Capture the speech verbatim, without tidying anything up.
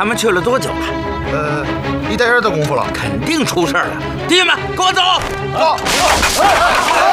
他们去了多久了？ 呃，一袋烟的功夫了， 肯定出事了。弟兄们，跟我走。 走。